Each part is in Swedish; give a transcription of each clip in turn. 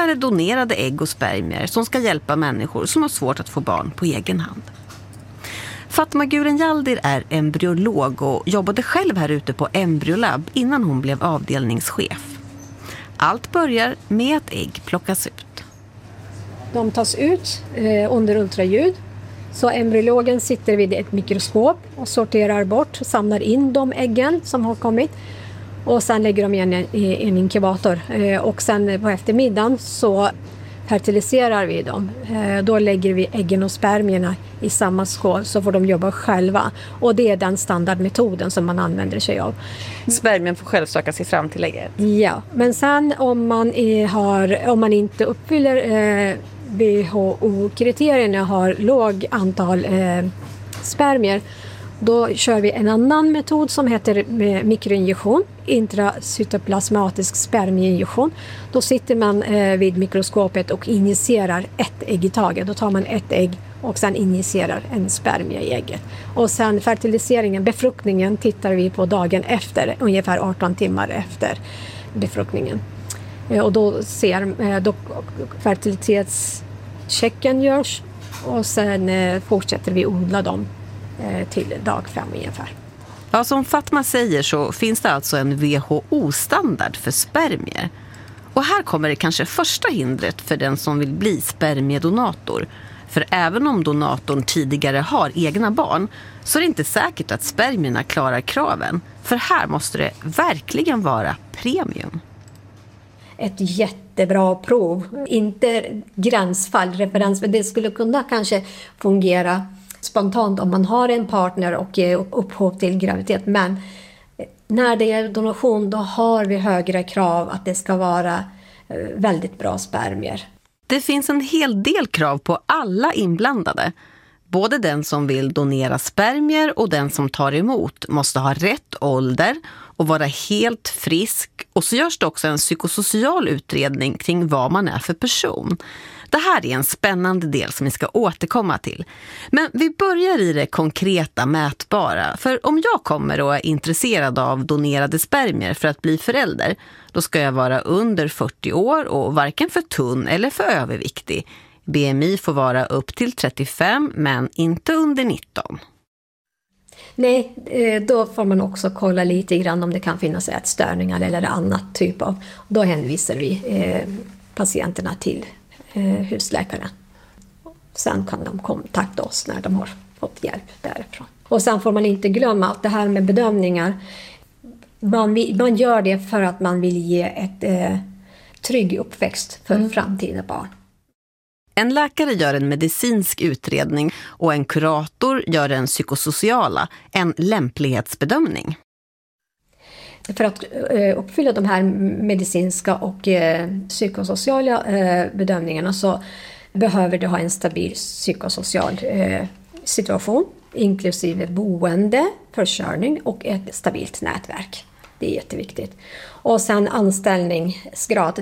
här är donerade ägg och spermier som ska hjälpa människor som har svårt att få barn på egen hand. Fatma Guren Yaldir är embryolog och jobbade själv här ute på Embryolab innan hon blev avdelningschef. Allt börjar med att ägg plockas ut. De tas ut under ultraljud. Så embryologen sitter vid ett mikroskop och sorterar bort, samlar in de äggen som har kommit. Och sen lägger de igen i en inkubator. Och sen på eftermiddagen så fertiliserar vi dem. Då lägger vi äggen och spermierna i samma skål så får de jobba själva. Och det är den standardmetoden som man använder sig av. Spermien får själv söka sig fram till ägget? Ja, men sen om man inte uppfyller WHO-kriterierna, har låg antal spermier, då kör vi en annan metod som heter mikroinjektion, intracytoplasmatisk spermieinjektion. Då sitter man vid mikroskopet och injicerar ett ägg i taget. Då tar man ett ägg och sen injicerar en spermie i ägget. Och sen fertiliseringen, befruktningen, tittar vi på dagen efter, ungefär 18 timmar efter befruktningen. Och då fertilitetschecken görs och sen fortsätter vi odla dem till dag 5 ungefär. Ja, som Fatma säger så finns det alltså en WHO-standard för spermier. Och här kommer det kanske första hindret för den som vill bli spermiedonator. För även om donatorn tidigare har egna barn så är det inte säkert att spermierna klarar kraven. För här måste det verkligen vara premium. Ett jättebra prov, inte gränsfall, referens, men det skulle kunna kanske fungera spontant om man har en partner och upphov till graviditet. Men när det är donation, då har vi högre krav att det ska vara väldigt bra spermier. Det finns en hel del krav på alla inblandade. Både den som vill donera spermier och den som tar emot måste ha rätt ålder och vara helt frisk. Och så görs det också en psykosocial utredning kring vad man är för person. Det här är en spännande del som vi ska återkomma till. Men vi börjar i det konkreta, mätbara. För om jag kommer och är intresserad av donerade spermier för att bli förälder, då ska jag vara under 40 år och varken för tunn eller för överviktig. BMI får vara upp till 35 men inte under 19. Nej, då får man också kolla lite grann om det kan finnas ätstörningar eller annat typ av. Då hänvisar vi patienterna till husläkaren. Sen kan de kontakta oss när de har fått hjälp därifrån. Och sen får man inte glömma att det här med bedömningar, man gör det för att man vill ge ett trygg uppväxt för framtida barn. En läkare gör en medicinsk utredning och en kurator gör en psykosociala, en lämplighetsbedömning. För att uppfylla de här medicinska och psykosociala bedömningarna så behöver du ha en stabil psykosocial situation, inklusive boende, försörjning och ett stabilt nätverk. Det är jätteviktigt. Och sen anställningsgrad,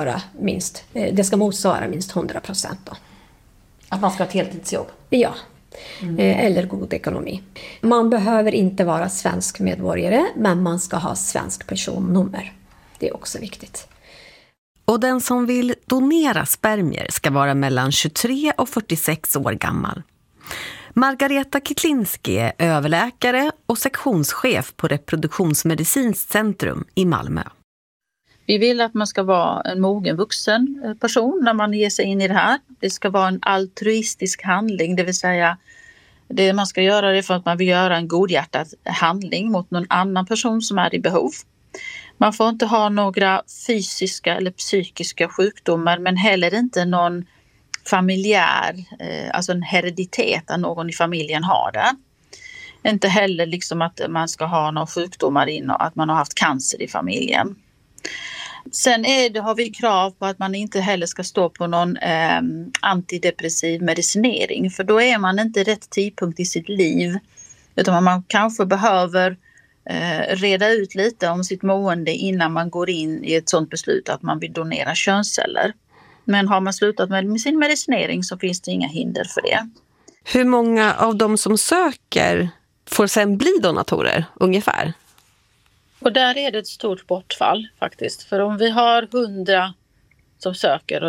det ska motsvara minst 100%. Då. Att man ska ha ett heltidsjobb? Ja. Eller god ekonomi. Man behöver inte vara svensk medborgare, men man ska ha svensk personnummer. Det är också viktigt. Och den som vill donera spermier ska vara mellan 23 och 46 år gammal. Margareta Kitlinski är överläkare och sektionschef på Reproduktionsmedicinskt centrum i Malmö. Vi vill att man ska vara en mogen vuxen person när man ger sig in i det här. Det ska vara en altruistisk handling, det vill säga det man ska göra det för att man vill göra en godhjärtad handling mot någon annan person som är i behov. Man får inte ha några fysiska eller psykiska sjukdomar, men heller inte någon familjär, alltså en hereditet att någon i familjen har det. Inte heller liksom att man ska ha några sjukdomar in och att man har haft cancer i familjen. Sen har vi krav på att man inte heller ska stå på någon antidepressiv medicinering, för då är man inte rätt tidpunkt i sitt liv, utan man kanske behöver reda ut lite om sitt mående innan man går in i ett sådant beslut att man vill donera könsceller. Men har man slutat med sin medicinering så finns det inga hinder för det. Hur många av de som söker får sen bli donatorer ungefär? Och där är det ett stort bortfall faktiskt. För om vi har 100 som söker